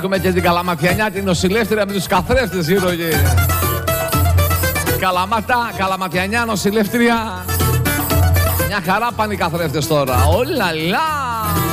Έχουμε και την Καλαματιανιά, την νοσηλεύτρια με τους καθρέφτες γύρω εκεί. Καλαματιανιά, νοσηλεύτρια. Μια χαρά πάνε οι καθρέφτες τώρα. Ολαλά!